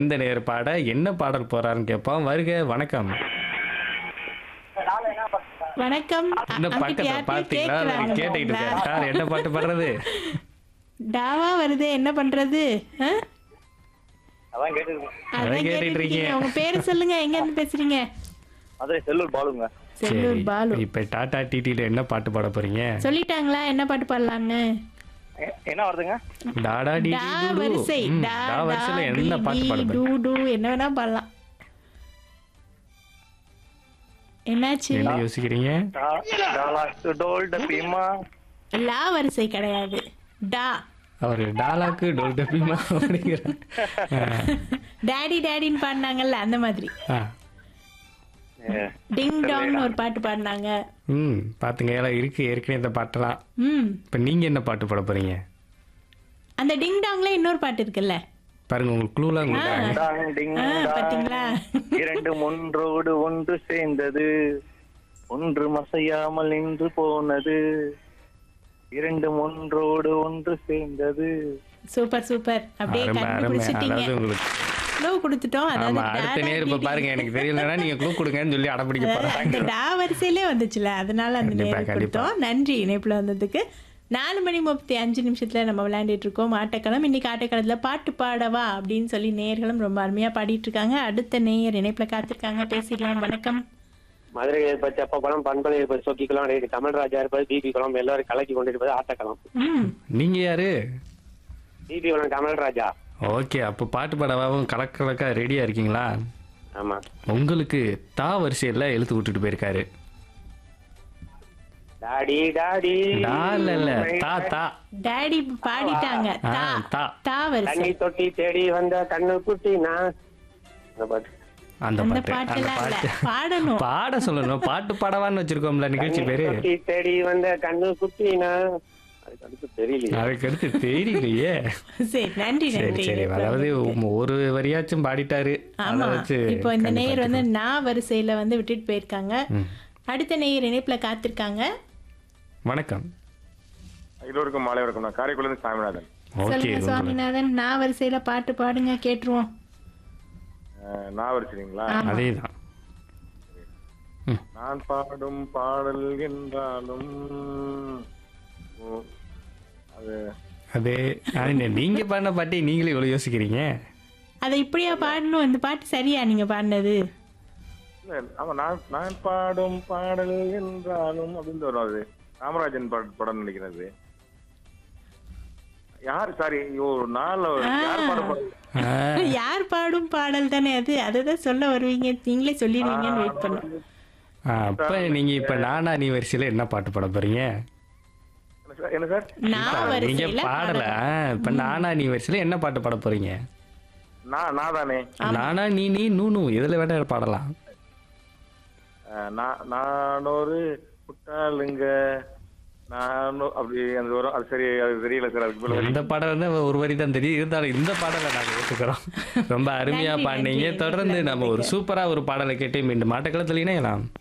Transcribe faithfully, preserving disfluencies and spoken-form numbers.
இந்த நேர் பாட என்ன பாடல் போறாருன்னு கேட்போம். வருக, வணக்கம். வணக்கம். அ- இந்த அங்கிட்டு பக்கத்தை யார்கிட்டயோ பாத்தீங்களா? கேக்குறாங்க கேட்டுக்கிட்டு போல. இருக்காரு சார், என்ன பாட்டு பாடுறது? டாவா வருதே, என்ன பண்றது? ஆ? அதான் கேட்டுருக்கேன். அதான் அதான் கேட்டுட்டு கேட்டுட்டு இருக்கீங்க. இருக்கீங்க. உங்க பேரு சொல்லுங்க, எங்க இருந்து பேசுறீங்க? மதுரை செல்லூர் பாலுங்க. செல்லூர் சரி, பாலு. இப்ப டாடா டிடில என்ன பாட்டு பாட போறீங்க? சொல்லிட்டாங்களா என்ன பாட்டு பாடலான்னு? எ- என்ன வருதுங்க? டாடா டி டா வரிசை. டா டா டா வரிசையில டி என்ன பாட்டு டி பாட டு போறீங்க? டு என்ன வேணா பாடலாம். என்னாச்சு? என்ன யோசிக்கிறீங்க? டா- டாலாக்கு டோல் டப்பிமா. லா வரிசை கிடையாது. டா. அவரு டாலாக்கு டோல் டப்பிமா அப்படிங்கிற டாடி டாடின்னு பாடினாங்கல்ல அந்த மாதிரி. ஆ. ஏ, டிங் டாங்னு ஒரு பாட்டு பாடினாங்க. ம் பாத்துங்க, எல்லாம் இருக்கு ஏற்கனவே இந்த பாட்டெல்லாம். ம் இப்ப நீங்க என்ன பாட்டு பாட போறீங்க? அந்த டிங் டாங்ல இன்னொரு பாட்டு இருக்குல்ல. பாருங்க, உங்களுக்கு க்ளூலாம் உங்களுக்கு டாங் டிங் ஆ, டாங். பாத்தீங்களா? இரண்டு ஒன்றோடு ஒன்று சேர்ந்தது, ஒன்று மசையாமல் நின்று போனது. இரண்டு ஒன்றோடு ஒன்று சேர்ந்தது. Super super. அப்படியே அருமை அருமை. கண்டுபிடிச்சிட்டீங்க. அதாவது உங்களுக்கு க்ளூ கொடுத்துட்டோம். அதாவது ஆமா, அடுத்த டா, நேரம் டா, இப்ப டி, பாருங்க, எனக்கு தெரியலன்னா நீங்க க்ளூ கொடுங்கன்னு சொல்லி அடம்பிடிக்க போறேன். அந்த டா வரிசையிலே வந்துச்சுல, அதனால அந்த கண்டிப்பா, நேரம் கண்டிப்பா. கொடுத்தோம். நன்றி இணைப்புல வந்ததுக்கு. நாலு மணி முப்பத்தி அஞ்சு நிமிஷத்துல நம்ம விளையாண்டுட்டு இருக்கோம் ஆட்டக்களம். இன்னைக்கு ஆட்டக்களத்துல பாட்டு பாடவா அப்படின்னு சொல்லி நேயர்களும் ரொம்ப அருமையா பாடிட்டு இருக்காங்க. அடுத்த நேயர் இணைப்புல காத்திருக்காங்க, பேசிக்கலாம். வணக்கம். மதுரை இருப்பது செப்பக்குளம், பண்பலை இருப்பது சொக்கிக்குளம், ரெண்டு தமிழ்ராஜா இருப்பது பிபி குளம், எல்லாரும் கலக்கி கொண்டிருப்பது ஆட்டக்களம். ம் நீங்க யாரு? பிபி குளம் தமிழ்ராஜா. ஓகே, அப்ப பாட்டு பாடவாவும் கலக்க கலக்கா ரெடியா இருக்கீங்களா? ஆமா. உங்களுக்கு தா வரிசையில எழுத்து விட்டுட்டு போயிருக்காரு. டாடி டாடி டா இல்ல இல்ல, தா தா. டாடி பாடிட்டாங்க. ஆ, தா தா. தா வரிசை. தண்ணி தொட்டி தேடி வந்த கண்ணு குட்டி நான். அந்த பாட்டு. அந்த அந்த பாட்டு அந்த பாட்டெல்லாம் இல்ல, பாட்டு பாடணும். பாட சொல்லணும். பாட்டு பாடவான்னு வச்சிருக்கோம்ல நிகழ்ச்சி பேரு. தண்ணி தொட்டி தேடி வந்த கண்ணு குட்டி நான். அதுக்கு அடுத்து தெரியலையே. அதுக்கு அடுத்து தெரியலையே. சரி, நன்றி சரி நன்றி சரி, இணைப்புல அதாவது வந்ததுக்கு. ஒரு வரியாச்சும் பாடிட்டாரு. ஆமா, அதை வச்சு இப்போ இந்த கண்டிப்பா நேயர் வந்து எடுத்துக்கணும். நா வரிசையில வந்து விட்டுட்டு போயிருக்காங்க. ம். அடுத்த நேயர் இணைப்புல காத்திருக்காங்க. வணக்கம். எல்லோருக்கும் மாலை வணக்கம். நான் காரைக்குடியிலிருந்து சாமிநாதன். ஓகே, சொல்லுங்க உங்களுக்கு- சுவாமிநாதன், நா வரிசையில பாட்டு பாடுங்க, கேட்டுருவோம். அஹ், நான் வரிசைங்களா? ஆமா. அதேதான். நான் பாடும் பாடல் என்றாலும் ஓ, அது அது அது நீங்க பாடின பாட்டி நீங்களே இவ்வளவு யோசிக்கிறீங்க. அதை இப்படியா பாடணும்? இந்த பாட்டு சரியா நீங்க பாடினது? இல்ல, ஆமா, நான் நான் பாடும் பாடல் என்றாலும் அப்படின்னு வரும். அது ராமராஜன் பாட படம் நினைக்கிறது. யார் சாரி ஒரு நாள் யார் பாட பாடல்? ஆ, யார் பாடும் பாடல் தானே அது. அதுதான் சொல்ல வருவீங்க, நீங்களே சொல்லிடுவீங்கன்னு வெயிட் பண்ணோம். ஆ, அப்ப நீங்க இப்ப நானா நீ வரிசையில என்ன பாட்டு பாட போறீங்க? என்ன சார்? என்ன சார்? நா நீங்க வரிசையில பாடல. பாடலாம். ஆ, இப்ப நானா நீ வரிசையில என்ன பாட்டு பாட போறீங்க? நான் நான் தானே. நானா நீ நீ நூ நூ இதுல வேணா பாடலாம். அஹ், நான் நான் ஒரு முட்டாளுங்க நான் அப்படி அந்த வரும். அது சரி, அது தெரியல சார். அதுக்கு மேல இந்த பாடல் வந்து ஒரு வரி தான் தெரியும், இருந்தாலும் இந்த பாடலை நாங்க ஏற்றுக்கிறோம். ரொம்ப அருமையா நன்றி, பாடினீங்க. நன்றி. தொடர்ந்து நம்ம ஒரு சூப்பரா ஒரு பாடலை கேட்டு மீண்டும் ஆட்டக்களத்தில் இணையலாம்.